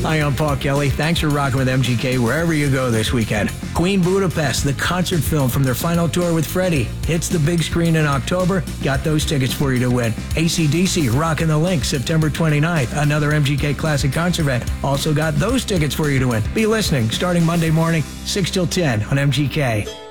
Hi, I'm Paul Kelly. Thanks for rocking with MGK wherever you go this weekend. Queen Budapest, the concert film from their final tour with Freddie, hits the big screen in October. Got those tickets for you to win. AC/DC, Rockin' the Link, September 29th. Another MGK Classic concert event. Also got those tickets for you to win. Be listening starting Monday morning, 6 till 10 on MGK.